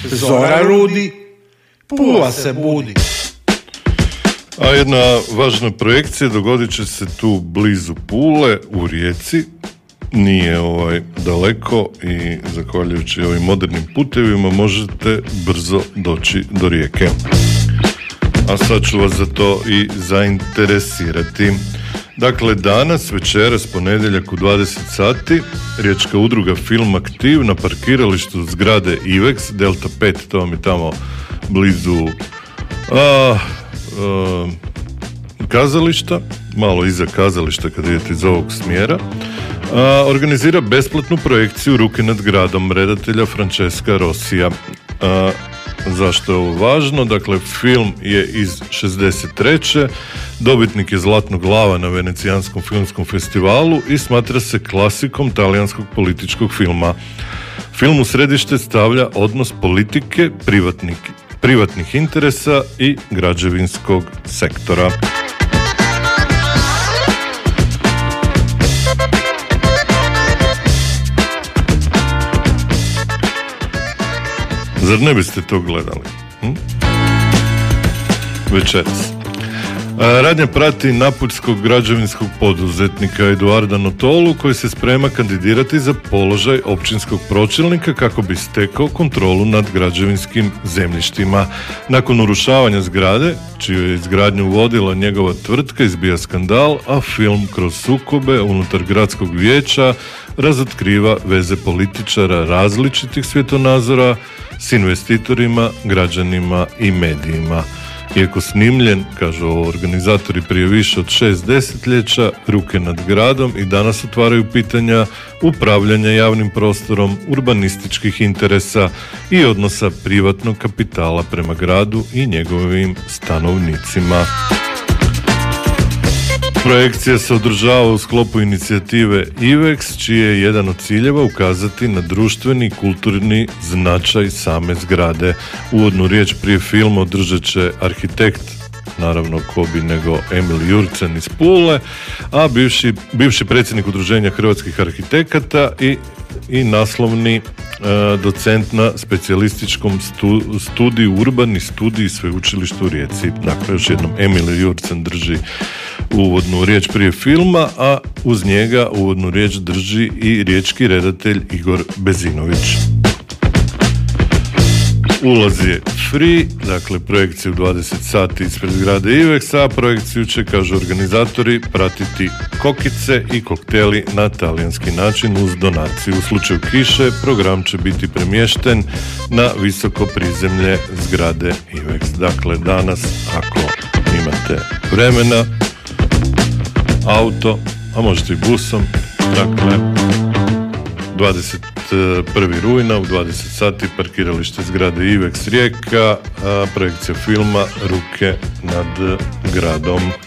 Zora rudi, Pula se budi. A jedna važna projekcija dogodit će se tu blizu Pule, u Rijeci. Nije daleko i zahvaljujući ovim modernim putevima možete brzo doći do Rijeke. A sad ću vas za to i zainteresirati. Dakle, danas, večeras, ponedjeljak u 20 sati, riječka udruga Film Aktiv na parkiralištu zgrade Ivex, Delta 5, to vam je tamo blizu kazališta, malo iza kazališta kad idete iz ovog smjera, organizira besplatnu projekciju Ruke nad gradom redatelja Francesca Rossija. Zašto je ovo važno? Dakle, film je iz 63. Dobitnik je Zlatnog lava na Venecijanskom filmskom festivalu i smatra se klasikom talijanskog političkog filma. Film u središte stavlja odnos politike, privatnih interesa i građevinskog sektora. Zar ne biste to gledali? Večeras. Radnja prati napuljskog građevinskog poduzetnika Eduarda Notolu koji se sprema kandidirati za položaj općinskog pročelnika kako bi stekao kontrolu nad građevinskim zemljištima. Nakon urušavanja zgrade, čiju je izgradnju vodila njegova tvrtka, izbija skandal, a film kroz sukobe unutar gradskog vijeća razotkriva veze političara različitih svjetonazora s investitorima, građanima i medijima. Iako snimljen, kažu organizatori, prije više od 6 desetljeća, Ruke nad gradom i danas otvaraju pitanja upravljanja javnim prostorom, urbanističkih interesa i odnosa privatnog kapitala prema gradu i njegovim stanovnicima. Projekcija se održava u sklopu inicijative Ivex, čiji je jedan od ciljeva ukazati na društveni i kulturni značaj same zgrade. Uvodnu riječ prije filma održat će arhitekt, naravno ko bi nego Emil Jurcen iz Pule, a bivši predsjednik Udruženja hrvatskih arhitekata i naslovni docent na specijalističkom studiju, urbani studij sveučilišta u Rijeci. Dakle, još jednom Emil Jurcen drži uvodnu riječ prije filma, a uz njega uvodnu riječ drži i riječki redatelj Igor Bezinović. Ulaz je free, dakle projekciju 20 sati ispred zgrade Ivex, a projekciju će, kažu organizatori, pratiti kokice i kokteli na talijanski način uz donaciju. U slučaju kiše program će biti premješten na visoko prizemlje zgrade Ivex. Dakle, danas, ako imate vremena, auto, a možete i busom, dakle 21. rujna u 20 sati parkiralište zgrade Ivex Rijeka, projekcija filma Ruke nad gradom.